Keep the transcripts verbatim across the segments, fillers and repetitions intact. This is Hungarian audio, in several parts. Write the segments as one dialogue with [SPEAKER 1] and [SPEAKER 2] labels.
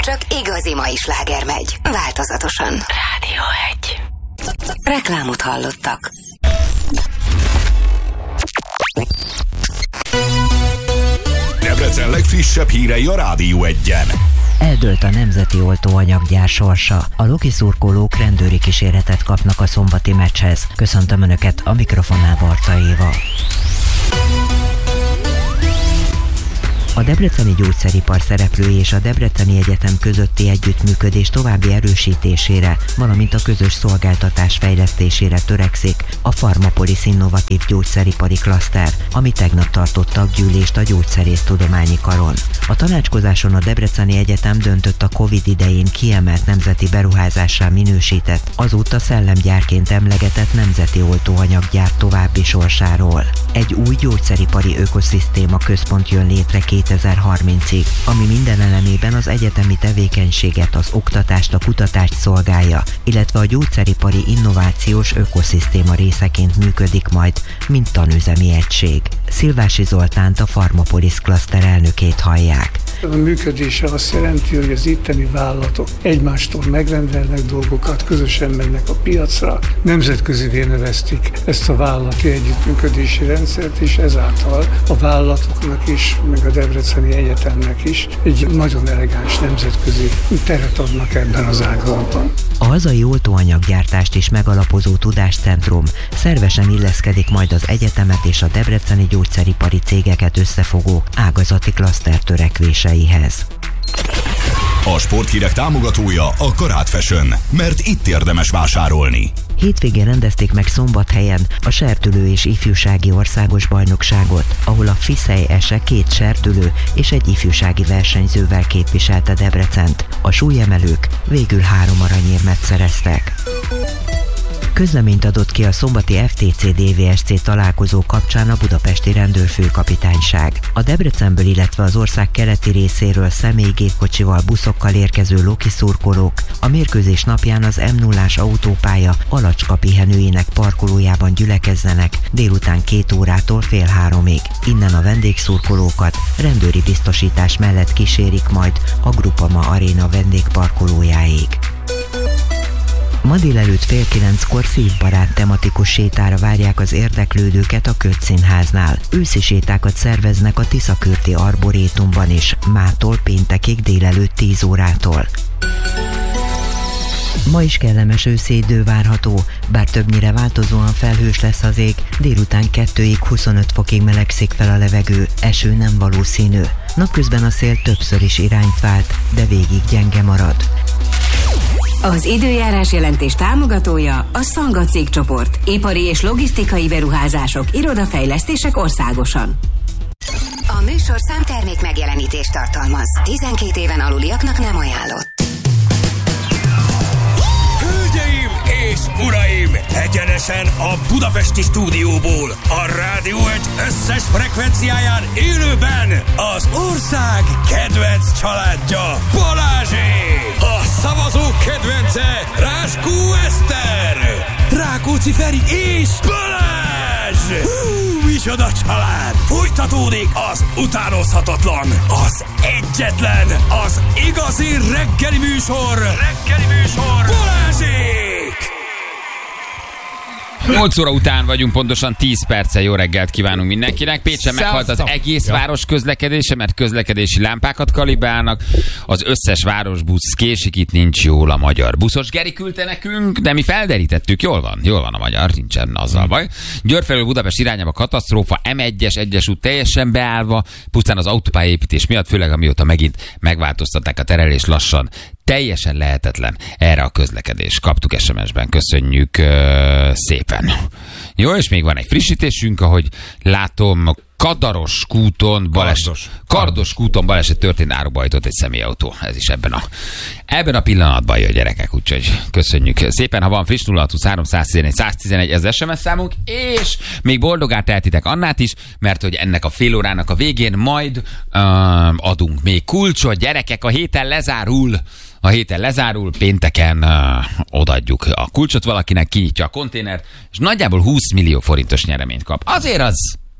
[SPEAKER 1] Csak igazi mai sláger megy, változatosan. Rádió egy. Reklámot hallottak.
[SPEAKER 2] Debrecen legfrissebb hírei a Rádió egyen.
[SPEAKER 3] Eldőlt a nemzeti oltóanyaggyár sorsa. A Loki szurkolók rendőri kíséretet kapnak a szombati meccshez. Köszöntöm Önöket, a mikrofonnál Barta Éva. A debreceni gyógyszeripar szereplői és a Debreceni Egyetem közötti együttműködés további erősítésére, valamint a közös szolgáltatás fejlesztésére törekszik a Pharmapolis innovatív gyógyszeripari klaszter, ami tegnap tartott taggyűlést a Gyógyszerésztudományi Karon. A tanácskozáson a Debreceni Egyetem döntött a Covid idején kiemelt nemzeti beruházássá minősített, azóta szellemgyárként emlegetett nemzeti oltóanyaggyár további sorsáról. Egy új gyógyszeripari ökoszisztéma központ jön létre kétezer-harmincig, ami minden elemében az egyetemi tevékenységet, az oktatást, a kutatást szolgálja, illetve a gyógyszeripari innovációs ökoszisztéma részeként működik majd, mint tanüzemi egység. Szilvási Zoltánt, a Pharmapolis klaszter elnökét hallják.
[SPEAKER 4] A működése azt jelenti, hogy az itteni vállalatok egymástól megrendelnek dolgokat, közösen mennek a piacra, nemzetközivé neveztik ezt a vállalati együttműködési rendszert, és ezáltal a vállalatoknak is, meg a Debreceni Egyetemnek is egy nagyon elegáns nemzetközi teret adnak ebben az ágazatban.
[SPEAKER 3] A hazai oltóanyaggyártást is megalapozó Tudáscentrum szervesen illeszkedik majd az egyetemet és a debreceni gyógyszeripari cégeket összefogó ágazati klaszter törekvéseihez.
[SPEAKER 2] A sporthírek támogatója a Karát Fashion, mert itt érdemes vásárolni.
[SPEAKER 3] Hétvégén rendezték meg Szombathelyen a sertülő és ifjúsági országos bajnokságot, ahol a Fiszej Ese két sertülő és egy ifjúsági versenyzővel képviselte Debrecent. A súlyemelők végül három aranyérmet szereztek. Közleményt adott ki a szombati ef té cé dé vé es cé találkozó kapcsán a budapesti rendőrfőkapitányság. A Debrecenből, illetve az ország keleti részéről személygépkocsival, buszokkal érkező Loki szurkolók a mérkőzés napján az em nullás autópálya Alacska pihenőjének parkolójában gyülekezzenek délután két órától fél háromig. Innen a vendégszurkolókat rendőri biztosítás mellett kísérik majd a Grupama Aréna vendégparkolójáig. Ma délelőtt fél kilenckor szívbarát tematikus sétára várják az érdeklődőket a Kötz Színháznál. Őszi sétákat szerveznek a Tiszakürti Arborétumban is, mától péntekig délelőtt tíz órától. Ma is kellemes őszi idő várható, bár többnyire változóan felhős lesz az ég, délután kettőig huszonöt fokig melegszik fel a levegő, eső nem valószínű. Napközben a szél többször is irányt vált, de végig gyenge marad.
[SPEAKER 1] Az időjárás jelentés támogatója a Szanga cégcsoport. Ipari és logisztikai beruházások, irodafejlesztések országosan. A műsorszám termék megjelenítést tartalmaz. tizenkét éven aluliaknak nem ajánlott.
[SPEAKER 5] Hölgyeim és uraim! Egyenesen a budapesti stúdióból, a Rádió egy összes frekvenciáján élőben az ország kedvenc családja, Balázsék! A szavazók kedvence, Ráskó Eszter, Rákóczi Feri és Balázs! Hú, micsoda család! Folytatódik az utánozhatatlan, az egyetlen, az igazi reggeli műsor, reggeli műsor, Balázsék!
[SPEAKER 6] nyolc óra után vagyunk, pontosan tíz perccel. Jó reggelt kívánunk mindenkinek. Pécsen meghalt az egész ja. város közlekedése, mert közlekedési lámpákat kalibrálnak. Az összes városbusz késik, itt nincs jól a magyar buszos. Geri küldte nekünk, de mi felderítettük. Jól van, jól van a magyar, nincsen azzal baj. Győr felől Budapest irányába katasztrófa, em egyes egyes út teljesen beállva, pusztán az autópályaépítés miatt, főleg amióta megint megváltoztatták a terelés lassan. Teljesen lehetetlen erre a közlekedés. Kaptuk es em es-ben, köszönjük uh, szépen. Jó, és még van egy frissítésünk, ahogy látom, Kadaros kúton baleset, Kardos. Kardos kúton baleset történt, árokba ejtett egy személyautó. Ez is ebben a, ebben a pillanatban jön, gyerekek, úgyhogy köszönjük szépen. Ha van friss, nulla hat huszonhárom száztizenegy száztizenegy, ez es em es számunk, és még boldogát tehetitek Annát is, mert hogy ennek a fél órának a végén majd um, adunk még kulcsot. Gyerekek, a héten lezárul. A héten lezárul, pénteken uh, odaadjuk a kulcsot valakinek, kinyitja a konténert, és nagyjából húsz millió forintos nyereményt kap. Azért az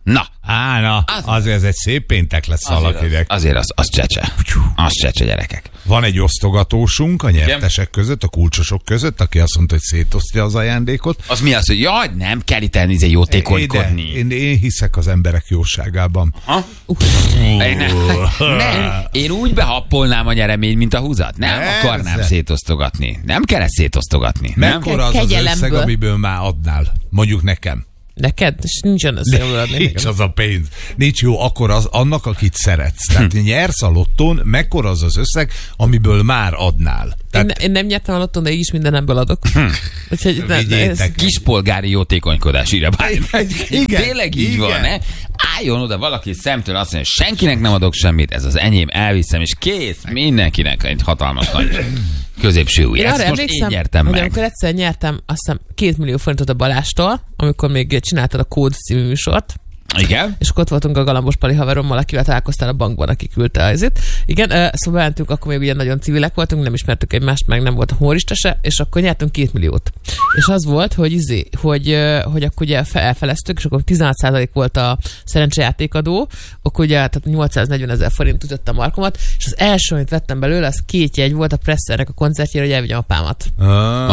[SPEAKER 6] Na.
[SPEAKER 7] Á, na, az, azért ez egy szép péntek lesz valakinek.
[SPEAKER 6] Az, azért az, az csecse. Az csecse, gyerekek.
[SPEAKER 7] Van egy osztogatósunk a nyertesek között, a kulcsosok között, aki azt mondta, hogy szétosztja az ajándékot.
[SPEAKER 6] Az mi az, hogy jaj, nem kell itt elnézni jótékonykodni.
[SPEAKER 7] Én, én, én hiszek az emberek jóságában.
[SPEAKER 6] Ha? Én, nem, nem, én úgy behappolnám a nyeremény, mint a húzat. Nem
[SPEAKER 7] Persze.
[SPEAKER 6] akarnám szétosztogatni. Nem kell ezt szétosztogatni.
[SPEAKER 7] Mekkora az az összeg, amiből már adnál? Mondjuk nekem.
[SPEAKER 8] Neked? És nincs olyan összeg, adni.
[SPEAKER 7] Nincs az a pénz. Nincs jó, akkor az annak, akit szeretsz. Tehát hm. nyersz a lottón, mekkora az az összeg, amiből már adnál. Tehát...
[SPEAKER 8] Én, én nem nyertem a lottón, de így is mindenemből adok. Hm. Úgyhogy
[SPEAKER 6] ez... Kispolgári jótékonykodás, írja bármi. Tényleg így igen. van, ne? Álljon oda valaki szemtől azt mondja, hogy senkinek nem adok semmit, ez az enyém, elviszem, és kész, mindenkinek egy hatalmas nagy középső új. Ezt most én nyertem meg.
[SPEAKER 8] Amikor egyszer nyertem, azt hiszem két millió forintot a Balástól, amikor még csináltad a Kód című műsort.
[SPEAKER 6] Igen.
[SPEAKER 8] És akkor ott voltunk a Galambos Pali haverommal, akivel találkoztál a bankban, aki küldte azért. Igen, szóval mentünk, akkor még ugye nagyon civilek voltunk, nem ismertük egymást, meg nem volt a humorista se, és akkor nyertünk két milliót. És az volt, hogy izé, hogy, hogy akkor ugye elfeleztük, és akkor tizenhat százalék volt a szerencsejátékadó, akkor ugye tehát nyolcszáznegyven ezer forint ütött a markomat, és az első, amit vettem belőle, az két jegy volt a Pressernek a koncertjére, hogy elvigyem apámat.
[SPEAKER 7] Ah,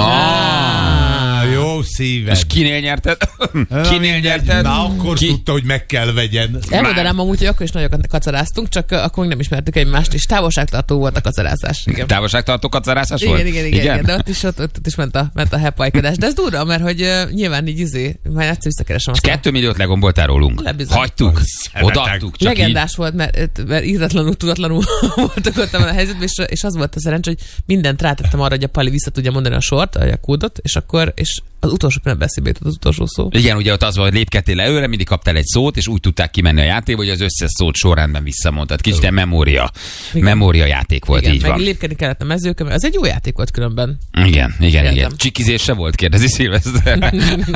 [SPEAKER 7] ah, jó szíved.
[SPEAKER 6] És kinél nyerted? Kinél nyerted?
[SPEAKER 7] Na, akkor Ki? tudta, hogy meg kell vegyen.
[SPEAKER 8] Elmondanám amúgy, hogy akkor is nagyokat kacaráztunk, csak akkor még nem ismertük egymást, és távolságtartó volt a kacarázás. Igen.
[SPEAKER 6] Távolságtartó kacarázás
[SPEAKER 8] igen,
[SPEAKER 6] volt?
[SPEAKER 8] Igen, igen, igen, igen, de ott is, ott, ott is ment a, ment a hepajkodás. De ez durva, mert hogy uh, nyilván így izé, majd egyszer visszakeresem azt.
[SPEAKER 6] És kettő milliót legomboltál rólunk.
[SPEAKER 8] Lebizony.
[SPEAKER 6] Hagytuk, odaadtuk.
[SPEAKER 8] Legendás így... volt, mert, mert íratlanul, tudatlanul voltak ott a helyzetben, és, és az volt a szerencs, hogy mindent rátettem arra, hogy a Pali vissza tudja mondani a sort, a kódot, és akkor, és az utolsó nem beszélbe jutott az utolsó szó.
[SPEAKER 6] Igen, ugye ott az volt, hogy lépkedtél előre, mindig kaptál egy szót, és úgy tudták kimenni a játékba, hogy az összes szót sorrendben visszamondtad. Kicsit ilyen memória. Memória játék volt,
[SPEAKER 8] igen,
[SPEAKER 6] így
[SPEAKER 8] meg
[SPEAKER 6] van.
[SPEAKER 8] lépkedni kellett a mezőkön, ez egy jó játék volt különben.
[SPEAKER 6] Igen, igen, Értem. igen. Csikizés se volt, kérdezi Szilveszter.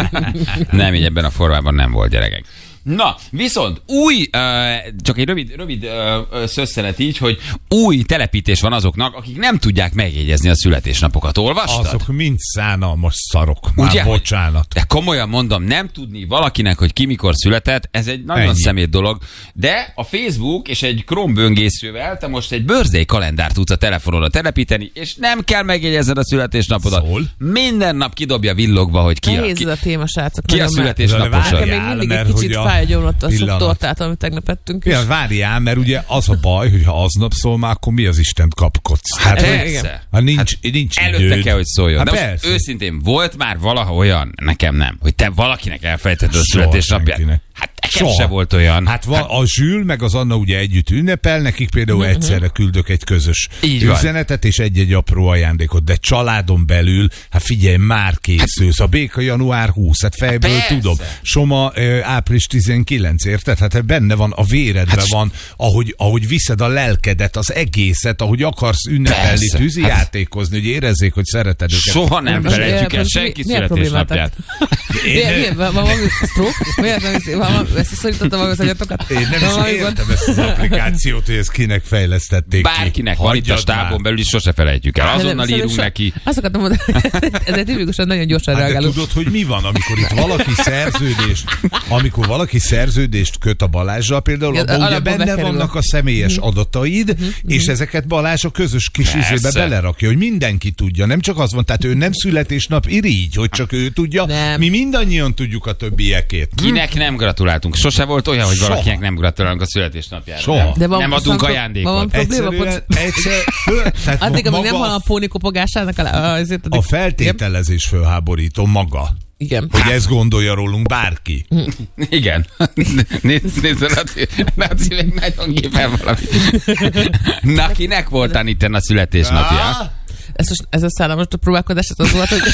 [SPEAKER 6] Nem, így ebben a formában nem volt, gyerekek. Na, viszont új, uh, csak egy rövid, rövid uh, szösszenet így, hogy új telepítés van azoknak, akik nem tudják megjegyezni a születésnapokat. Olvastad?
[SPEAKER 7] Azok mind szánalmas szarok. Már ugye? Bocsánat.
[SPEAKER 6] De komolyan mondom, nem tudni valakinek, hogy ki mikor született, ez egy nagyon Ennyi. szemét dolog. De a Facebook és egy Chrome böngészővel te most egy birthday kalendárt tudsz a telefonodra telepíteni, és nem kell megjegyezned a születésnapodat. Szól? Minden nap kidobja villogva, hogy ki
[SPEAKER 8] Nehéz
[SPEAKER 6] a, ki,
[SPEAKER 8] ez a téma, srácok,
[SPEAKER 6] ki a születésnaposa.
[SPEAKER 8] Nekem még mindig egy kicsit fáj, hogy omlott azt a tortát, amit tegnap ettünk.
[SPEAKER 7] Ja, várjál, mert ugye az a baj, hogy ha aznap szól, már akkor mi az Istent kapkodsz?
[SPEAKER 6] Hát, hát persze.
[SPEAKER 7] Ha nincs, hát nincs
[SPEAKER 6] előtte
[SPEAKER 7] időd.
[SPEAKER 6] kell, hogy szóljon. Hát de
[SPEAKER 7] most
[SPEAKER 6] őszintén, volt már valaha olyan, nekem nem, hogy te valakinek elfelejtetted a születésnapját? Hát nekem se volt olyan.
[SPEAKER 7] Hát va, a Zsül meg az Anna ugye együtt ünnepel, nekik például uh-huh. egyszerre küldök egy közös Így üzenetet van. És egy-egy apró ajándékot, de családon belül, hát figyelj, már készülsz. A Béka január huszadika, hát fejből hát tudom. Soma április tizenkilencedike, érted? Hát benne van, a véredben hát van, ahogy, ahogy viszed a lelkedet, az egészet, ahogy akarsz ünnepelni, tűzijátékozni, hogy érezzék, hogy szereted őket.
[SPEAKER 6] Soha nem felejtjük el senki születésnapját.
[SPEAKER 8] Miért? Van valami stroke? Összeszorítottam magam az agyatokat?
[SPEAKER 7] Én nem is értem ezt az applikációt, hogy ezt kinek fejlesztették ki.
[SPEAKER 6] Bárkinek van itt a stábon belül, is sose felejtjük el. Azonnal írunk neki.
[SPEAKER 8] Azt akartam mondani, ezért tipikusan nagyon gyorsan reagálunk.
[SPEAKER 7] Tudod, hogy mi van, amikor itt valaki szerződést, amikor valaki szerződést köt a Balázsral például, abban ugye benne vannak a személyes adataid, és ezeket Balázs a közös kis izébe belerakja, hogy mindenki tudja. Nem csak az van, tehát ő nem születésnap irigy, hogy csak ő tudja. Mi mindannyian tudjuk a többiekét.
[SPEAKER 6] Kinek nem gratuláltunk? Sose volt olyan, hogy valakinek nem gratulálunk a születésnapjára.
[SPEAKER 7] Soha.
[SPEAKER 6] Nem, nem adunk ajándékot.
[SPEAKER 8] Van probléma,
[SPEAKER 7] egyszer föl,
[SPEAKER 8] addig, amíg nem hall a póni kopogásának a,
[SPEAKER 7] a feltételezés fölháborító maga.
[SPEAKER 8] Igen.
[SPEAKER 7] Hogy ezt gondolja rólunk bárki.
[SPEAKER 6] Igen. Nézd, nézd, Laci még nagyon gépen valami. Na, kinek voltál itten a születésnapja?
[SPEAKER 8] Ez, ez a szállalmas próbálkozás, ez az volt, hogy...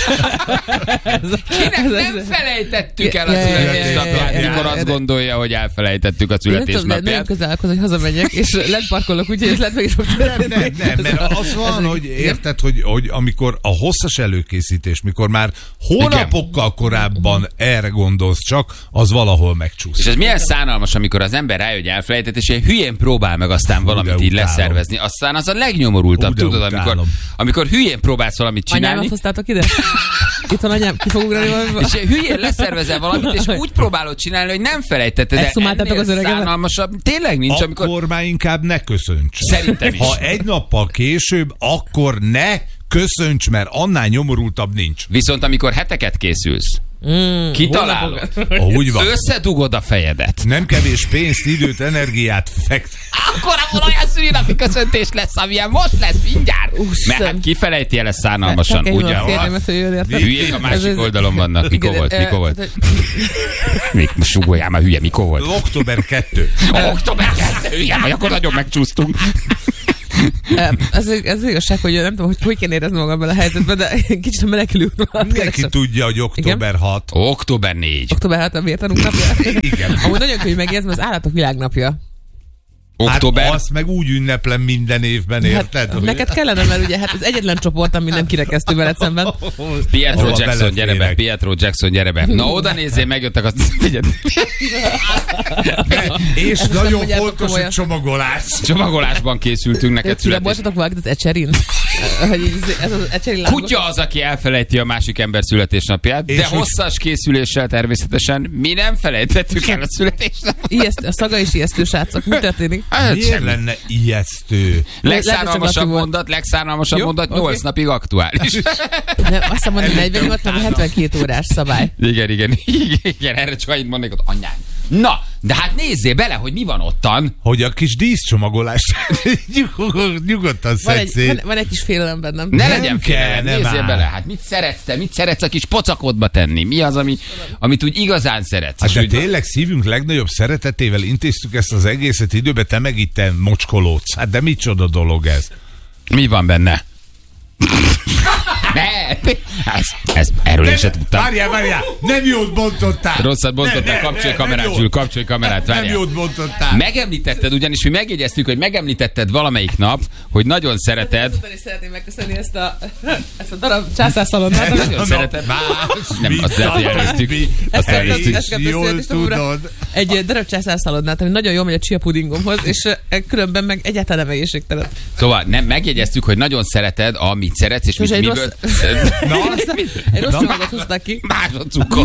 [SPEAKER 6] Kinek nem felejtettük el a születésnapját, mikor azt gondolja, hogy elfelejtettük a születésnapját.
[SPEAKER 8] Nagyon közel állok, hogy hazamegyek, és lent parkolok, úgyhogy lent meg is fog
[SPEAKER 7] történni. Nem, nem, mert az van, hogy érted, hogy, hogy amikor a hosszas előkészítés, mikor már hónapokkal korábban erre gondolsz csak, az valahol megcsúszik.
[SPEAKER 6] És ez milyen szánalmas, amikor az ember rájön, hogy elfelejtett, és egy hülyén próbál meg aztán valamit így leszervezni. Aztán az a legnyomorultabb, tudod, amikor, amikor hülyén próbálsz valamit csinálni.
[SPEAKER 8] Anyámat hoztátok ide? Itt van anyám, ki fog ugrani valamivel.
[SPEAKER 6] És hülyén leszervezel valamit, és úgy próbálod csinálni, hogy nem felejtetted.
[SPEAKER 8] Ezt szumáltatok az öregemet?
[SPEAKER 6] Szánalmasabb. Tényleg nincs, amikor...
[SPEAKER 7] Akkor már inkább ne köszönts.
[SPEAKER 6] Szerintem is.
[SPEAKER 7] Ha egy nappal később, akkor ne köszönts, mert annál nyomorultabb nincs.
[SPEAKER 6] Viszont amikor heteket készülsz, mm, kitalálod,
[SPEAKER 7] ahogy van.
[SPEAKER 6] Összedugod a fejedet.
[SPEAKER 7] Nem kevés pénzt, időt, energiát fekt.
[SPEAKER 6] Akkor abból olyan szülinapi köszöntés lesz, amilyen most lesz mindjárt. Mert hát kifelejti el ezt szánalmasan, ugye? Hülyék a másik oldalon vannak. Mikor volt? Mikor volt? Még sugoljál már, hülye, mikor volt?
[SPEAKER 7] október kettő.
[SPEAKER 6] október kettő, hülye, vagy akkor nagyon megcsúsztunk.
[SPEAKER 8] Ez, ez igazság, hogy nem tudom, hogy hogy kell érezni magam bele a helyzetben, de kicsit a menekülő urat
[SPEAKER 7] Mindenki tudja, hogy október hat.
[SPEAKER 6] október négy.
[SPEAKER 8] október hat a vértanúk napja.
[SPEAKER 7] Igen.
[SPEAKER 8] Amúgy nagyon könnyű megjegyezni, az állatok világnapja.
[SPEAKER 7] Október. Hát azt meg úgy ünneplem minden évben, érted?
[SPEAKER 8] Hát, neked kellene, mert ugye hát az egyetlen csoport, ami nem kirekesztő veled szemben.
[SPEAKER 6] Pietro Jackson, gyere be, Pietro Jackson, gyere be. Na oda nézzél, megjöttek azt.
[SPEAKER 7] És nagyon fontos a csomagolás.
[SPEAKER 6] Csomagolásban készültünk neked születés.
[SPEAKER 8] Boltatok valakit az Ecserin? Ez az Ecserin lángos.
[SPEAKER 6] Kutya az, aki elfelejti a másik ember születésnapját, de hosszas készüléssel természetesen mi nem felejtettük el a születésnapját.
[SPEAKER 8] A szaga is ijesztő, srácok. Mi történik?
[SPEAKER 7] Hát, miért semmi. Lenne ijesztő?
[SPEAKER 6] Legszánalmasabb mondat, legszánalmasabb mondat, nyolc okay. napig aktuális.
[SPEAKER 8] Nem, azt hiszem, hogy negyvennyolc, vagy hetvenkét órás szabály.
[SPEAKER 6] Igen, igen, igen, erre csak annyit mondanék, hogy anyám. Na, de hát nézzél bele, hogy mi van ottan.
[SPEAKER 7] Hogy a kis díszcsomagolást nyugodtan szedsz szét.
[SPEAKER 8] Van, van egy kis félelem bennem.
[SPEAKER 6] Ne nem legyen félelem, nézzél bele. Hát mit szeretsz te? Mit szeretsz a kis pocakodba tenni? Mi az, ami, amit úgy igazán szeretsz?
[SPEAKER 7] Hát de
[SPEAKER 6] úgy...
[SPEAKER 7] tényleg szívünk legnagyobb szeretetével intéztük ezt az egészet időbe, te meg itt te mocskolódsz. Hát de micsoda dolog ez?
[SPEAKER 6] Mi van benne? Ne! Ez, ez, erről én sem tudtam.
[SPEAKER 7] Várjál, várjál! Nem jót bontottál!
[SPEAKER 6] Rosszat bontottál, kapcsolj kamerát, Zsül, kapcsolj kamerát, várjál.
[SPEAKER 7] Nem jót bontottál.
[SPEAKER 6] Megemlítetted, ugyanis mi megjegyeztük, hogy megemlítetted valamelyik nap, hogy nagyon szereted.
[SPEAKER 8] Ezután is szeretném megköszönni ezt a, ezt a darab császárszalonnát.
[SPEAKER 6] Nagyon szereted. Nem, azt lehet, hogy elnéztük. Azt elnéztük.
[SPEAKER 7] Jól tudod.
[SPEAKER 8] Egy darab császárszalonnát, ami nagyon jól megy a chia pudingomhoz, és különben meg egyáltalán nem egészségtelen.
[SPEAKER 6] Szóval nem, megjegyeztük, hogy nagyon szereted, amit szeretsz, és mit, miből...
[SPEAKER 8] Na, egy rossz csomagot hozták ki.
[SPEAKER 6] Másodcukor.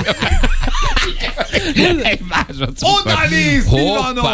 [SPEAKER 6] Egy másodcukor.
[SPEAKER 7] Oda nézd, mi van ott!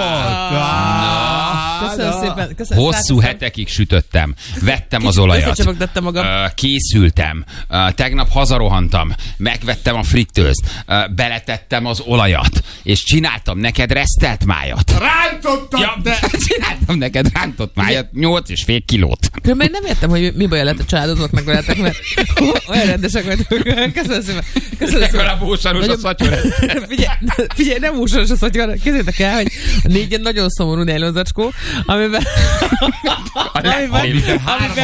[SPEAKER 8] Köszönöm szépen. Köszönöm,
[SPEAKER 6] hosszú hetekig sütöttem. Vettem az olajat. Készültem. Tegnap hazarohantam. Megvettem a frittőzt. Beletettem az olajat. És csináltam neked resztelt májat.
[SPEAKER 7] Rántottam,
[SPEAKER 6] ja, de... Csináltam neked rántott májat. nyolc és fél kilót.
[SPEAKER 8] Különben nem értem, hogy mi baj lett a családodnak veletek, mert olyan rendesek vagytok. Köszönöm szépen. Köszönöm szépen.
[SPEAKER 6] Legalább húsaros a szatyor.
[SPEAKER 8] Figyelj, figyelj, nem húsaros a szatyor. Képzeljétek el, hogy a négyen nagyon szomorú nejlonzacskó, amiben amiben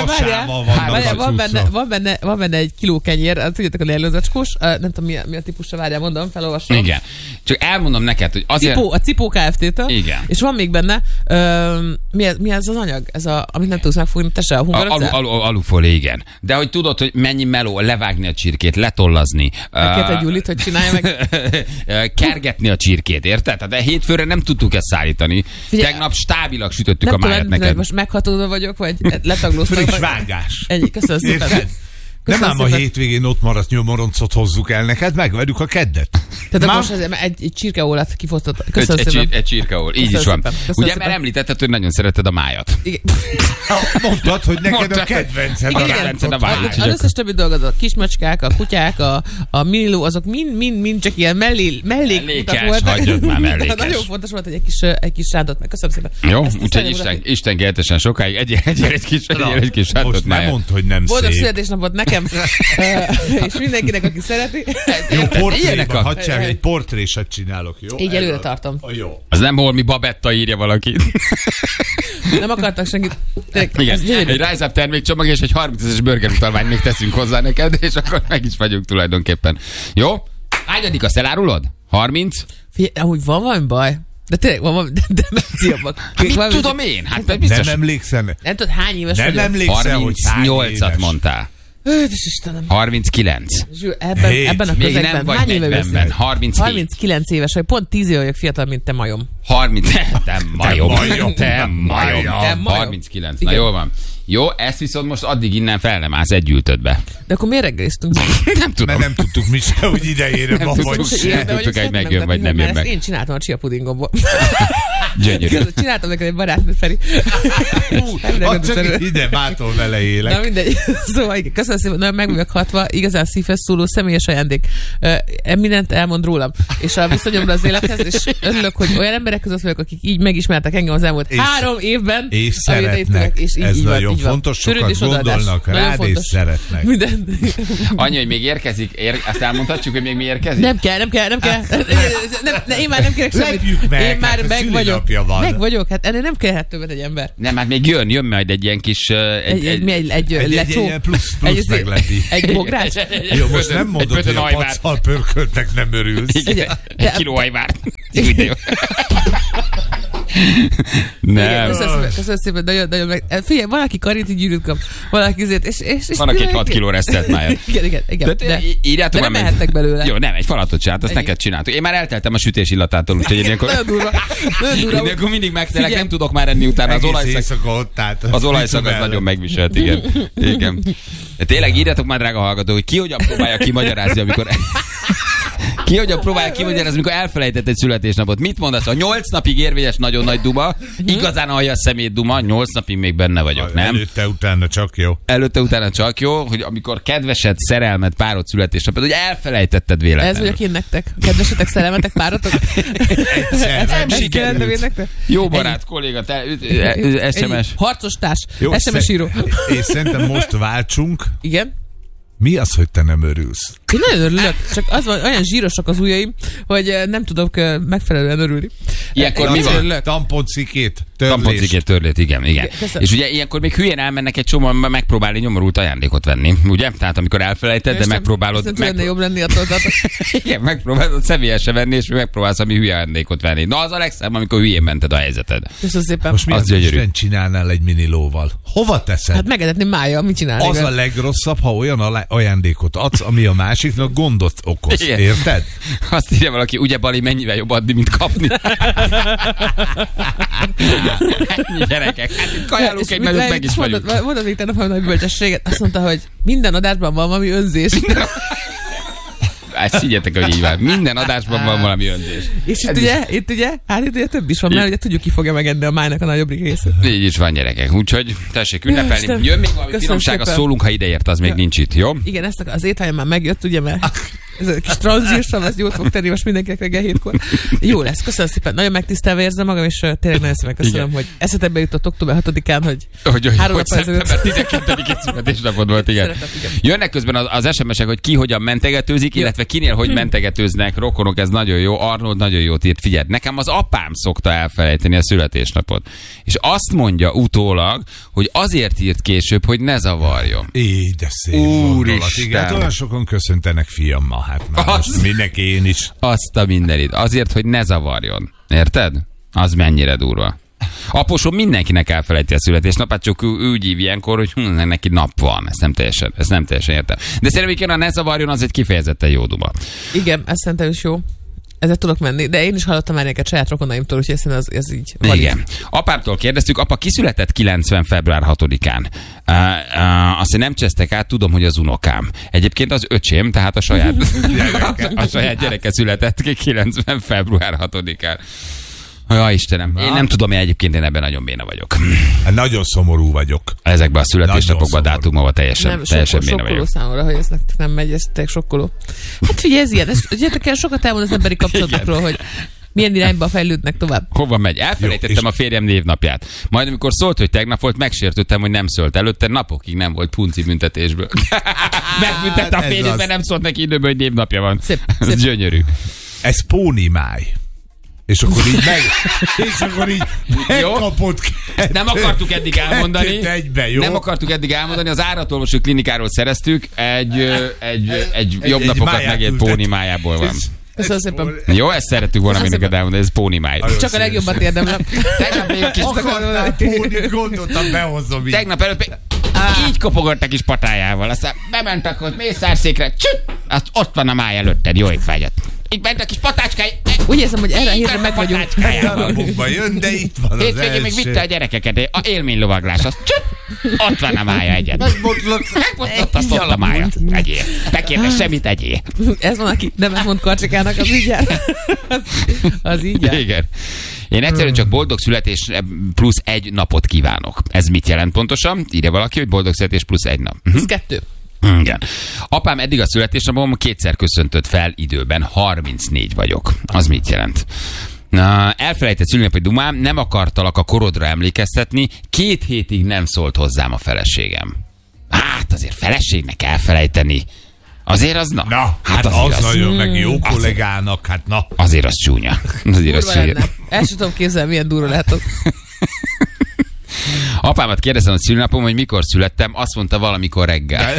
[SPEAKER 8] van benne, van benne, van benne egy kiló kenyér, tudjátok a nejlonzacskós, nem tudom mi a, mi a típusra, várjál, mondom, felolvasom.
[SPEAKER 6] Igen. Csak elmondom neked, hogy azért...
[SPEAKER 8] Cipó, a Cipó Kft-től.
[SPEAKER 6] Igen.
[SPEAKER 8] És van még benne, ö, mi, ez, mi ez az anyag? Ez a, amit nem tudsz megfogni, te se a hungarocell?
[SPEAKER 6] Alu, alu, alufólia, igen. De hogy tudod, hogy mennyi meló, levágni a csirkét, letollazni.
[SPEAKER 8] Megkérte uh, Gyulit, hogy csinálja meg.
[SPEAKER 6] Kergetni a csirkét, érted? De hétfőre nem tudtuk ezt szállítani. Figyelj, tegnap stábilag sütöttük
[SPEAKER 8] nem
[SPEAKER 6] a májat
[SPEAKER 8] tudom,
[SPEAKER 6] neked.
[SPEAKER 8] Most meghatódva vagyok, vagy letaglóztam.
[SPEAKER 7] Friss vágás.
[SPEAKER 8] Ennyi, köszönöm szépen.
[SPEAKER 7] Nem ám a hétvégén ott maradt nyomoroncot hozzuk el neked, megverjük a keddet.
[SPEAKER 8] Tehát akkor most azért egy, egy csirkeólat kifosztott. Köszönöm
[SPEAKER 6] egy,
[SPEAKER 8] szépen.
[SPEAKER 6] Egy, egy csirkeól, így is van. Ugye, mert említetted, hogy nagyon szereted a májat.
[SPEAKER 8] Igen.
[SPEAKER 7] Mondtad, hogy neked Mondtad, a kedvenced a rántott májat.
[SPEAKER 8] Az összes többi dolgod, a kismacskák, a kutyák, a, a miniló, azok mind-mind csak ilyen mellé, mellékutak voltak.
[SPEAKER 6] Hagyjad már mellékes.
[SPEAKER 8] Nagyon fontos volt, hogy egy kis, egy kis rántott meg. Köszönöm szépen.
[SPEAKER 6] Jó, úgyhogy Isten, Isten keltesen sokáig egy, egy, egy kis, egy, egy kis rántott májat.
[SPEAKER 7] Most nem mondd, hogy nem szép.
[SPEAKER 8] Boldog születésnapot nekem, és mindenkinek, aki szereti.
[SPEAKER 7] Jó, portréban, hagyjál, egy portréset csinálok, jó?
[SPEAKER 8] Így előre tartom.
[SPEAKER 7] Jó.
[SPEAKER 6] Az nem holmi Babetta írja valaki.
[SPEAKER 8] Nem akartak senkit.
[SPEAKER 6] Igen, egy Rise Up termékcsomag és egy harmincezres burgerutalványt még teszünk hozzá neked, és akkor meg is vagyunk tulajdonképpen. Jó? Hányadik, azt elárulod? harminc?
[SPEAKER 8] Figyelj, amúgy van valami baj? De tényleg van valami demenciabbak.
[SPEAKER 6] Hát mit valami tudom én? Hát biztos.
[SPEAKER 7] Nem emlékszem.
[SPEAKER 8] Nem tudod, hány éves
[SPEAKER 7] nem
[SPEAKER 8] vagyok?
[SPEAKER 7] Emlékszem,
[SPEAKER 6] harmincnyolcat mondtál.
[SPEAKER 8] Ötös Istenem.
[SPEAKER 6] harminckilenc.
[SPEAKER 8] Zsül, ebben, ebben a közegben.
[SPEAKER 6] Még nem vagy
[SPEAKER 8] hány éve
[SPEAKER 6] negyvenben. harminchét.
[SPEAKER 8] harminckilenc éves vagy. Pont tíz éve vagyok fiatal, mint te majom.
[SPEAKER 6] harminc. Te majom.
[SPEAKER 7] Te majom.
[SPEAKER 6] Te majom. harminckilenc. Na jól van. Jó, ezt viszont most addig innen fel nem állsz egy ültödbe.
[SPEAKER 8] De akkor miért reggeliztünk?
[SPEAKER 7] Nem tudom. Mert nem tudtuk mi se, hogy idejére van, vagy
[SPEAKER 6] sem. Nem tudtuk, hogy megjön, vagy nem jön meg.
[SPEAKER 8] Én csináltam a chia pudingomból.
[SPEAKER 6] Gyönyörű.
[SPEAKER 8] Csináltam neked egy barátnőt, Feri.
[SPEAKER 7] Csak ide bátol vele élek.
[SPEAKER 8] Na mindegy. Szóval igen, köszönöm szépen, nagyon meg vagyok hatva, igazán szívhez szóló személyes ajándék. Mindent elmond rólam. És a viszonyomra az élethez, és örülök, hogy olyan emberek között vagyok, akik így megismertek engem az elmúlt és, három évben.
[SPEAKER 7] És szeretnek. És így, ez így nagyon van, fontos, sokat gondolnak rád, és szeretnek.
[SPEAKER 8] Minden.
[SPEAKER 6] Annyi, hogy még érkezik, ér, azt elmondhatjuk, hogy még mi érkezik?
[SPEAKER 8] Nem kell, nem kell, nem kell. nem, ne, én már nem kérek semmit.
[SPEAKER 7] Meg,
[SPEAKER 8] én már
[SPEAKER 7] hát
[SPEAKER 8] meg vagyok. Meg vagyok, hát ennél nem kellhet többet egy ember.
[SPEAKER 6] Nem, hát még jön, jön majd egy ilyen kis... Uh,
[SPEAKER 8] egy, egy, egy, egy, egy, lecsó.
[SPEAKER 7] Egy plusz, plusz meglepi.
[SPEAKER 8] Egy bogrács.
[SPEAKER 7] Jó, most nem mondod, hogy a paccal pörköltek nem örülsz.
[SPEAKER 6] Egy kiló ajvár. Nem.
[SPEAKER 8] Köszönöm, köszönöm szépen, nagyon, nagyon meg... Figyelj, valaki karinti gyűrűt kap, valaki azért, és... és, és
[SPEAKER 6] van, aki egy hat kiló resztelt májat.
[SPEAKER 8] Igen, igen, igen. De,
[SPEAKER 6] írjátok
[SPEAKER 8] de nem mehettek belőle.
[SPEAKER 6] Jó, nem, egy falatot csinált, azt neked csináltuk. Én már elteltem a sütés illatától, úgyhogy én ilyenkor...
[SPEAKER 8] Nagyon durva, nagyon durva.
[SPEAKER 6] Én akkor mindig megtelek, nem tudok már enni utána. Az olajszag, az olajszag az nagyon megviselt, igen. Igen. De tényleg írjátok már, drága hallgató, hogy ki hogyan próbálja kimagyarázni, amikor... Ki hogyan próbálja kimagyarázni, amikor elfelejtett egy születésnapot. Mit mondasz? A nyolc napig érvényes nagyon nagy duma, igazán alja szemét duma, nyolc napig még benne vagyok, nem?
[SPEAKER 7] Előtte, utána csak jó.
[SPEAKER 6] Előtte, utána csak jó, hogy amikor kedvesed, szerelmed, párod születésnapot, hogy elfelejtetted véletlenül.
[SPEAKER 8] Ez vagyok én nektek. Kedvesetek, szerelmetek, párotok?
[SPEAKER 6] Nem sikerült. Jó barát, kolléga, te, es em es.
[SPEAKER 8] Harcos társ, es em es író.
[SPEAKER 7] És szerintem most váltsunk.
[SPEAKER 8] Igen.
[SPEAKER 7] Mi az, hogy te nem örülsz?
[SPEAKER 8] Én nagyon örülök, csak az van, olyan zsírosak az ujjaim, hogy nem tudok megfelelően örülni.
[SPEAKER 6] Ilyenkor mi van?
[SPEAKER 7] Tamponcikét, törlés.
[SPEAKER 6] Tamponcikét, törlét, igen, igen.
[SPEAKER 8] Köszönöm.
[SPEAKER 6] És ugye ilyenkor még hülyén elmennek egy csomóan megpróbálni nyomorult ajándékot venni, ugye? Tehát amikor elfelejted, de megpróbálod...
[SPEAKER 8] Ez nem jobb lenni attól.
[SPEAKER 6] Igen, megpróbálod személyesen venni, és megpróbálsz ami hülye ajándékot venni. Na az a legszebb, amikor hülyén mented a helyzeted.
[SPEAKER 8] Köszönöm szépen.
[SPEAKER 7] Most mi az, az Isten csinálnál egy mini lóval? Hova teszed?
[SPEAKER 8] Hát megedetni mája, mit csinálni?
[SPEAKER 7] Az a legrosszabb, ha olyan ajándékot adsz, ami a másiknak gondot okoz. Igen. Érted?
[SPEAKER 6] Azt írja valaki, ugye Bali, mennyivel jobb adni, mint kapni. Ennyi gyerekek. Hát kajálunk egy nagyot, meg is vagyunk.
[SPEAKER 8] Mondod még tegnap nagy bölcsességet. Azt mondta, hogy minden adásban van valami önzés.
[SPEAKER 6] Hát szigyetek, hogy így van. Minden adásban van valami önzés.
[SPEAKER 8] És itt ugye, itt ugye, hát itt ugye több is van, mert ugye tudjuk, ki fogja megenni a májnak a nagyobb részét.
[SPEAKER 6] Így is van, gyerekek. Úgyhogy tessék ünnepelni. Jön még valami finomsága, szólunk, ha ideért, az még nincs itt, jó?
[SPEAKER 8] Igen, ezt az étvágyam már megjött, ugye, mert ez a kis tranzírsam, ez jót fog tenni most mindenkinek reggel hétkor. Jó lesz, köszönöm szépen. Nagyon megtisztelve érzem magam, és tényleg nagyon szépen köszönöm, igen, hogy eszetekbe jutott október hatodikán, hogy,
[SPEAKER 6] hogy, hogy három nap ezelőtt. tizenkettedike születésnapod volt, igen. Szeretem, igen. Jönnek közben az, az es em esek, hogy ki hogyan mentegetőzik, illetve kinél hogy mentegetőznek. Rokonok, ez nagyon jó. Arnold nagyon jót írt. Figyelj, nekem az apám szokta elfelejteni a születésnapot. És azt mondja utólag, hogy azért írt később, hogy ne zavarjon.
[SPEAKER 7] Így, de szép gondolat. Igen, hát olyan sokan köszöntenek fiammal. Hát már most mindenki, én is.
[SPEAKER 6] Azt a mindenit. Azért, hogy ne zavarjon. Érted? Az mennyire durva. Aposom mindenkinek elfelejti a születésnapát, csak úgy hív ilyenkor, hogy hm, neki nap van. Ez nem teljesen, ez nem teljesen értem. De szerintem, hogy ne zavarjon, az egy kifejezetten jó duma.
[SPEAKER 8] Igen, ez szerintem is jó. Ezzel tudok menni, de én is hallottam már neked saját rokonaimtól, úgyhogy ez, ez, ez így van.
[SPEAKER 6] Igen. Apámtól kérdeztük, apa kiszületett kilencven február hatodikán. Uh, uh, azt nem csesztek át, tudom, hogy az unokám. Egyébként az öcsém, tehát a saját, a saját gyereke született kilencven február hatodikán. Ja, Istenem. Én nem tudom, én egyébként én ebben nagyon béna vagyok.
[SPEAKER 7] Nagyon szomorú vagyok.
[SPEAKER 6] Ezekben a születésnapokban, dátumokban teljesen,
[SPEAKER 8] nem,
[SPEAKER 6] teljesen
[SPEAKER 8] sokkol,
[SPEAKER 6] béna vagyok.
[SPEAKER 8] Sokkoló számomra, hogy ez nektek nem megy, ez tényleg sokkoló. Hát figyelj, ez ilyen. Tudjátok el, sokat elmond az emberi kapcsolatokról, hogy milyen irányba fejlődnek tovább.
[SPEAKER 6] Hova megy? Elfelejtettem jó, a férjem névnapját. Majd amikor szólt, hogy tegnap volt, megsértődtem, hogy nem szólt. Előtte napokig nem volt punci büntetésből. Megbüntette a férjét, mert nem szólt neki időben, hogy névnapja van. Szép, ez szép. Gyönyörű.
[SPEAKER 7] Ez pónimáj. És akkor így meg, és akkor így megkapott kettő,
[SPEAKER 6] nem akartuk eddig elmondani.
[SPEAKER 7] Egyben, jó?
[SPEAKER 6] Nem akartuk eddig elmondani. Az állatorvosi klinikáról szereztük. Egy, egy, egy, egy jobb egy, napokat egy megért pónimájából van.
[SPEAKER 8] Köszönöm szépen.
[SPEAKER 6] Jó, ezt szerettük volna még neked elmondani, ez pónimáj.
[SPEAKER 8] Csak a legjobbat érdemlem.
[SPEAKER 6] Tegnap még kis
[SPEAKER 7] akartál pónit, gondoltam, behozom így.
[SPEAKER 6] Tegnap előtt így kopogott a kis patájával. Aztán bementek ott mészárszékre, csütt, azt ott van a máj előtted, jó étvágyat. Itt ment a kis patácskáj.
[SPEAKER 8] Úgy érzem, hogy erre a hétre meg vagyunk.
[SPEAKER 7] Darabokba jön, de itt van az
[SPEAKER 6] hétvégén még vitte a gyerekeket, a élménylovaglás. Az csütt, Ott van a mája egyet.
[SPEAKER 7] Megbotlott.
[SPEAKER 6] Megbotlott, azt ott a mája. Egyél. Bekérne semmit, egyél.
[SPEAKER 8] Ez van, aki nem mond Karcsikának, az így jár. Az, az így jár.
[SPEAKER 6] Igen. Én egyszerűen csak boldog születés plusz egy napot kívánok. Ez mit jelent pontosan? Írja valaki, hogy boldog születés plusz egy nap. Uh-huh.
[SPEAKER 8] Ez kettő.
[SPEAKER 6] Igen. Apám eddig a születésnapom kétszer köszöntött fel időben, harmincnégy vagyok. Az mit jelent? Na, elfelejtett szülinapi dumám, nem akartalak a korodra emlékeztetni, két hétig nem szólt hozzám a feleségem. Hát azért feleségnek elfelejteni. Azért az na.
[SPEAKER 7] Na, hát az, az nagyon meg jó kollégának, hát na.
[SPEAKER 6] Azért az csúnya. Azért az csúnya.
[SPEAKER 8] El sem tudom képzelni, milyen durva lehet az.
[SPEAKER 6] Apámat kérdeztem a szülinapom, hogy mikor születtem, azt mondta valamikor reggel.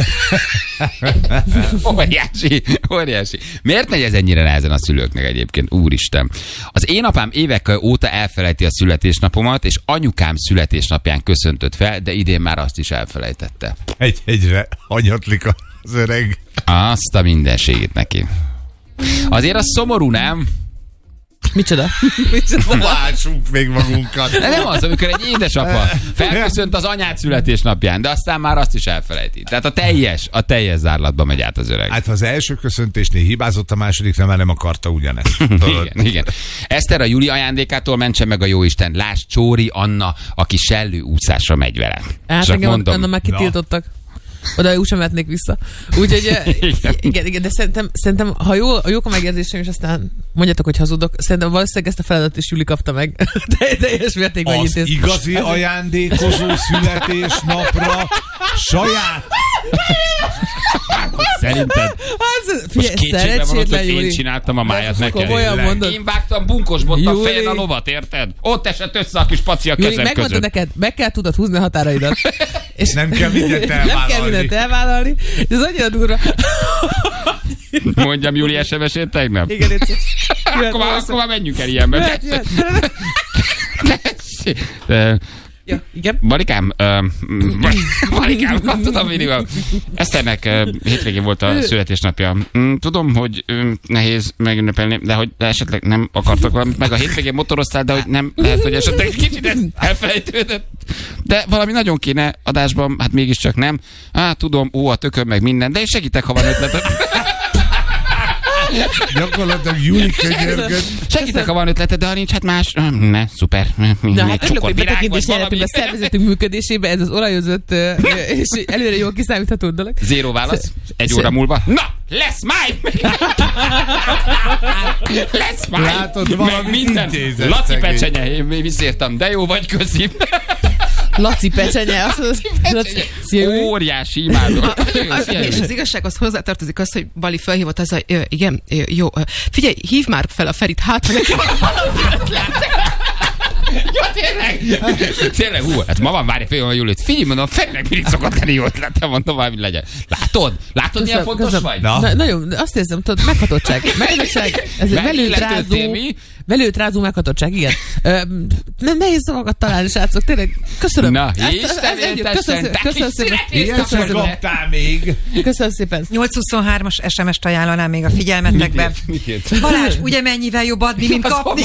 [SPEAKER 6] óriási, óriási. Miért megy ez ennyire nehezen a szülőknek egyébként? Úristen. Az én apám évek óta elfelejti a születésnapomat, és anyukám születésnapján köszöntött fel, de idén már azt is elfelejtette.
[SPEAKER 7] Egy-egyre hanyatlik az öreg.
[SPEAKER 6] Azt a mindenségét neki. Azért az szomorú, nem?
[SPEAKER 8] Micsoda? Micsoda?
[SPEAKER 7] Lássunk még magunkat.
[SPEAKER 6] De nem az, amikor egy édesapa felköszönt az anyát születésnapján, de aztán már azt is elfelejti. Tehát a teljes, a teljes zárlatba megy át az öreg.
[SPEAKER 7] Hát ha az első köszöntésnél hibázott, a másodikra már nem akarta ugyanezt.
[SPEAKER 6] igen, igen. Eszter a Juli ajándékától mentse meg a jóisten. Lásd Csóri Anna, aki sellő úszásra megy vele.
[SPEAKER 8] Hát engem mondom, Anna már kitiltottak. Oda úgy sem mehetnék vissza. Úgyhogy igen. igen, igen, de szerintem, szerintem ha jó, jók a megérzésem, és aztán mondjátok, hogy hazudok, szerintem valószínűleg ezt a feladatot is Juli kapta meg. De teljes mértékben
[SPEAKER 7] az intéz. Igazi ajándékozó születésnapra saját.
[SPEAKER 6] Szerinted? Most kétségbe vonott, hogy én csináltam a májat neked. Én vágtam bunkos bottal fején a lovat, érted? Ott esett össze a kis paci a kezem között.
[SPEAKER 8] Megmondod neked, meg kell tudod húzni a határaidat.
[SPEAKER 7] És nem kell mindent elvállalni.
[SPEAKER 8] Nem kell mindent elvállalni. Ez annyira durva.
[SPEAKER 6] Mondjam Júli es em es-ét tegnap?
[SPEAKER 8] Igen, itt.
[SPEAKER 6] Akkor már, akkor már menjünk el ilyenbe.
[SPEAKER 8] Ja, igen.
[SPEAKER 6] Marikám, uh, Marikám, nem tudom minimum. Eszternek uh, hétvégén volt a születésnapja. Mm, tudom, hogy uh, nehéz megünnepelni, de hogy de esetleg nem akartak valamit. Meg a hétvégén motoroztál, de hogy nem lehet, hogy esetleg kicsit ez elfelejtődött. De valami nagyon kéne adásban, hát mégiscsak nem. Hát tudom, ó, a tököm meg minden, de én segítek, ha van ötleted.
[SPEAKER 7] Gyakorlatilag Júli könyörgött.
[SPEAKER 6] Segítek, ha van ötleted, de ha nincs, hát más. Ne, szuper.
[SPEAKER 8] Na, hát örülök, hogy betekintést nyerhetünk a szervezetünk működésébe, ez az olajozött és előre jól kiszámítható dolog.
[SPEAKER 6] Zéró válasz. Egy óra múlva. Na, lesz máj! Lesz máj!
[SPEAKER 7] Látod, valami minden.
[SPEAKER 6] Laci pecsenye, én visszértem, de jó vagy, közi.
[SPEAKER 8] Laci pecsenye, azt mondod, Laci,
[SPEAKER 6] óriási imádom.
[SPEAKER 9] Az, és az igazsághoz hozzátartozik az, hogy Bali felhívott az, hogy ö, igen, ö, jó, ö, figyelj, hívd már fel a Ferit, hát, hogy neki valami ötlet.
[SPEAKER 6] Ja, tényleg? Tényleg, hú, hát ma van, várj, fél Júlit. Figyelj, mondom, Ferinek mindig szokott lenni jó ötlete, mondom, valami legyen. Látod? Látod, milyen fontos köszön. Vagy?
[SPEAKER 8] Na. Na, nagyon, azt érzem, tudod, meghatottság. Meghatottság, ez egy velőtrázó, velőtrázó meghatottság, igen. Ö, nem nehéz szavakat találni, srácok, tényleg, köszönöm.
[SPEAKER 6] Na, Isten
[SPEAKER 8] köszönöm, köszönöm szépen.
[SPEAKER 7] Ilyen sem kaptál még.
[SPEAKER 8] Köszönöm szépen.
[SPEAKER 9] nyolc huszonhármas es em es-t ajánlanám még a figyelmetekbe. Balázs, ugye mennyivel jobb adni, mint kapni?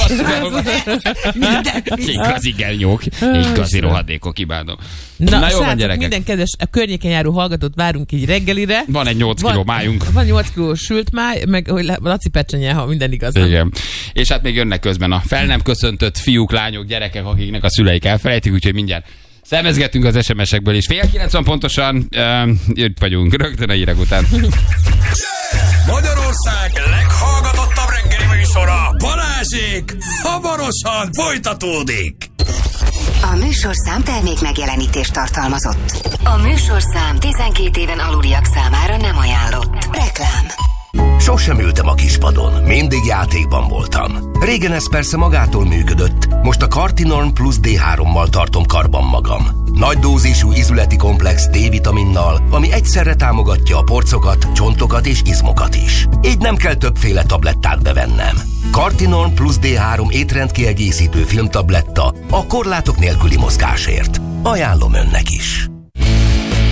[SPEAKER 6] Igazi gelnyók, igazi rohadékok, imádom.
[SPEAKER 8] Na, Na jó van, gyerekek. Minden kedves, a környéken járó hallgatót várunk így reggelire.
[SPEAKER 6] Van egy nyolc kiló májunk.
[SPEAKER 8] Van nyolc kiló sült máj, meg hogy Laci pecsenye, ha minden igaz.
[SPEAKER 6] Igen. És hát még jönnek közben a fel nem köszöntött fiúk, lányok, gyerekek, akiknek a szüleik elfelejtik, úgyhogy mindjárt szemezgetünk az es em es-ekből is. Fél kilencven pontosan uh, itt vagyunk, rögtön a hírek után.
[SPEAKER 5] Magyarország leghallgatottabb reggeli műsora, Balázsék, hamarosan folytatódik.
[SPEAKER 1] A műsorszám termék megjelenítést tartalmazott. A műsorszám tizenkét éven aluliak számára nem ajánlott. Reklám.
[SPEAKER 10] Sosem ültem a kispadon, mindig játékban voltam. Régen ez persze magától működött, most a Cartinorm Plus dé hárommal tartom karban magam. Nagy dózisú ízületi komplex D-vitaminnal, ami egyszerre támogatja a porcokat, csontokat és izmokat is. Így nem kell többféle tablettát bevennem. Cartinorm Plus dé három étrendkiegészítő filmtabletta a korlátok nélküli mozgásért. Ajánlom önnek is.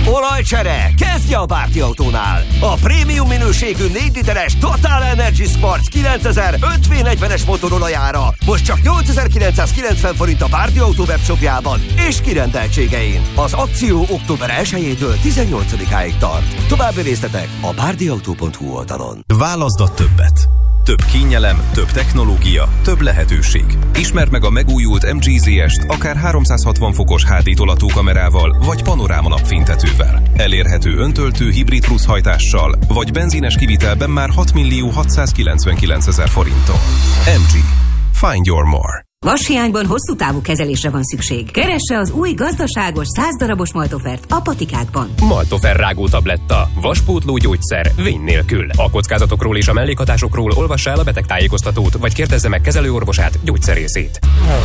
[SPEAKER 11] Olajcsere, kezdje a Bárdi Autónál. A prémium minőségű négy literes Total Energy Sports kilencezer öt vé negyvenes motorolajára most csak nyolcezer-kilencszázkilencven forint a Bárdi Autó webshopjában és kirendeltségein. Az akció október elsejétől tizennyolcadikáig tart. További részletek a bárdiautó pont hu oldalon.
[SPEAKER 12] Válaszd a többet. Több kényelem, több technológia, több lehetőség. Ismerd meg a megújult em gé zé est akár háromszázhatvan fokos há dé tolatókamerával, vagy panoráma napfénytetővel. Elérhető öntöltő hibrid plusz hajtással, vagy benzines kivitelben már hat millió hatszázkilencvenkilencezer forinton. em gé. Find your more.
[SPEAKER 1] Vashiányban hosszú távú kezelésre van szükség. Keresse az új gazdaságos száz darabos Maltofert a patikákban.
[SPEAKER 13] Maltofer rágó tabletta. Vaspótló gyógyszer. Vény nélkül. A kockázatokról és a mellékhatásokról olvassa el a betegtájékoztatót, vagy kérdezze meg kezelőorvosát, gyógyszerészét.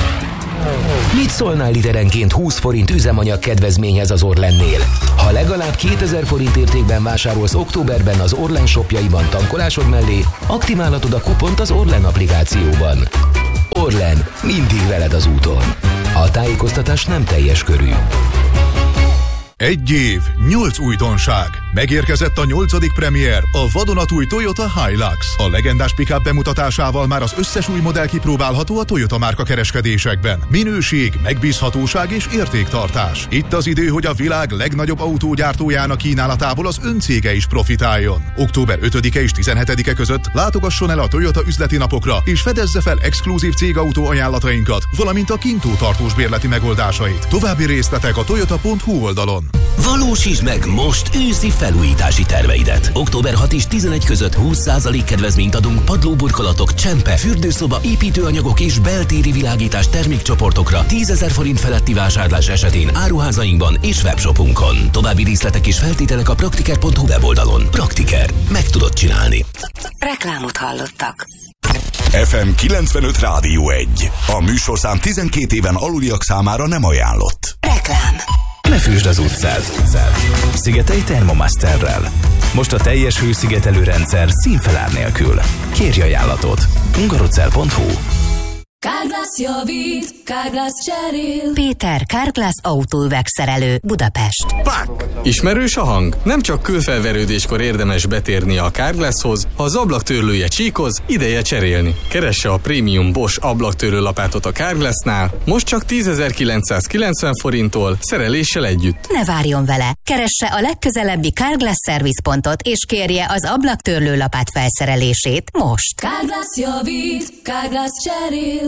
[SPEAKER 10] Mit szólnál literenként húsz forint üzemanyag kedvezményhez az Orlennél? Ha legalább kétezer forint értékben vásárolsz októberben az Orlen shopjaiban tankolásod mellé, aktiválhatod a kupont az Orlen applikációban. Orlen, mindig veled az úton. A tájékoztatás nem teljes körű.
[SPEAKER 14] Egy év, nyolc újdonság. Megérkezett a nyolcadik premier, a vadonatúj Toyota Hilux. A legendás pick-up bemutatásával már az összes új modell kipróbálható a Toyota márka kereskedésekben. Minőség, megbízhatóság és értéktartás. Itt az idő, hogy a világ legnagyobb autógyártójának kínálatából az öncége is profitáljon. október ötödike és tizenhetedike között látogasson el a Toyota üzleti napokra, és fedezze fel exkluzív cégautó ajánlatainkat, valamint a kintó tartós bérleti megoldásait. További részletek a toyota pont hu oldalon.
[SPEAKER 10] Valósítsd meg most őszi felújítási terveidet. október hatodika és tizenegy között húsz százalék kedvezményt adunk padlóburkolatok, csempe, fürdőszoba, építőanyagok és beltéri világítás termékcsoportokra tízezer forint feletti vásárlás esetén áruházainkban és webshopunkon. További részletek és feltételek a praktiker pont hu weboldalon. Praktiker. Meg tudod csinálni.
[SPEAKER 1] Reklámot hallottak.
[SPEAKER 2] ef em kilencvenöt Rádió egy. A műsorszám tizenkét éven aluliak számára nem ajánlott.
[SPEAKER 1] Reklám.
[SPEAKER 12] Ne fűsd az utcát. Szigetelj Thermomasterrel. Most a teljes hőszigetelő rendszer színfelár nélkül. Kérj ajánlatot. hungarocell pont hu.
[SPEAKER 15] Carglass javít, Carglass cserél.
[SPEAKER 1] Péter, Carglass autóüvegszerelő, Budapest.
[SPEAKER 16] Pak! Ismerős a hang? Nem csak külfelverődéskor érdemes betérni a Carglasshoz, ha az ablaktörlője csíkoz, ideje cserélni. Keresse a prémium Bosch ablaktörlő lapátot a Carglassnál, most csak tízezer-kilencszázkilencven forinttól, szereléssel együtt.
[SPEAKER 1] Ne várjon vele! Keresse a legközelebbi Carglass szervizpontot, és kérje az ablaktörlő lapát felszerelését most.
[SPEAKER 15] Carglass javít, Carglass cserél.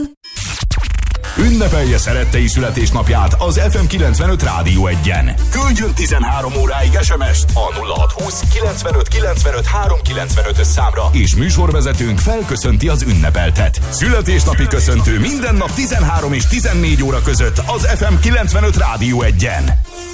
[SPEAKER 2] Ünnepelje szerettei születésnapját az ef em kilencvenöt Rádió egyen. Küldjön tizenhárom óráig es em est a nulla hat húsz kilencvenöt kilencvenöt háromszázkilencvenöt számra, és műsorvezetőnk felköszönti az ünnepeltet. Születésnapi köszöntő minden nap tizenhárom és tizennégy óra között az ef em kilencvenöt Rádió egyen.